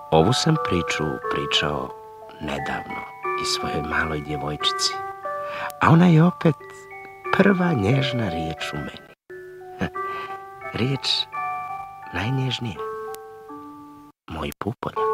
Ovu sam priču pričao nedavno i svojoj maloj djevojčici, a ona je opet prva nježna riječ u meni. Riječ najnježnija. Moj pupoljak.